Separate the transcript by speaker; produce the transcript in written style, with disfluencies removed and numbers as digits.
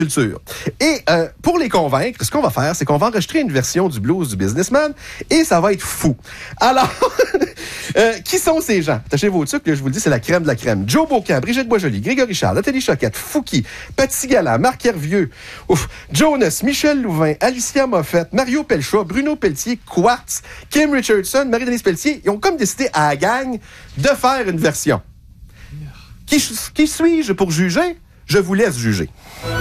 Speaker 1: culture. Et pour les convaincre, ce qu'on va faire, c'est qu'on va enregistrer une version du blues du businessman et ça va être fou. Alors, qui sont ces gens? Attachez vos trucs, là, je vous le dis, c'est la crème de la crème. Joe Beaucamp, Brigitte Boisjoli, Grégory Charles, Nathalie Choquette, Fouki, Patsy Galland, Marc Hervieux, Jonas, Michel Louvain, Alicia Moffett, Mario Pelcha, Bruno Pelletier, Quartz, Kim Richardson, Marie-Denise Pelletier, ils ont comme décidé à la gang de faire une version. Qui suis-je pour juger? Je vous laisse juger.